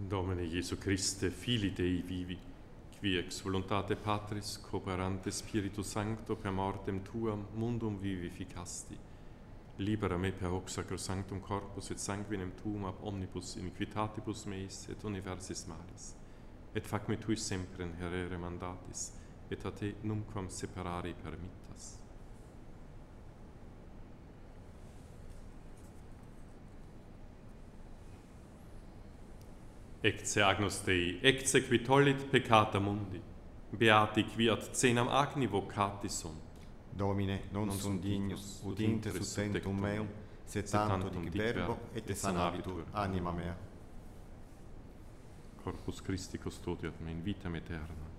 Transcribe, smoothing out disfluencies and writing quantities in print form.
Domine Iesu Christe, Filii Dei vivi, qui ex voluntate Patris, cooperante Spiritus Sancto, per mortem Tuam, mundum vivificasti, libera me per hoc sacrosanctum corpus et sanguinem Tuum ab omnibus iniquitatibus meis et universis malis, et fac me tui semper in herere mandatis, et a te numquam separari permittas. Ecce Agnus Dei, ecce qui tollit peccata mundi, beati qui ad cenam agni vocati sunt. Domine, non sunt dignus, ut inter sustentum meum, sed tanto dic verbo, et sanabitur anima mea. Corpus Christi custodiat me in vitam aeterna.